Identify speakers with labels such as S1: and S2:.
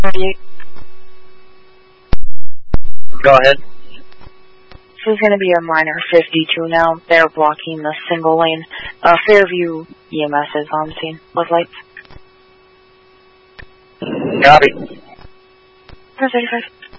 S1: 38.
S2: Go ahead.
S1: This is going to be a minor 52 now. They're blocking the single lane. Fairview EMS is on scene with lights.
S2: Copy.
S1: 35.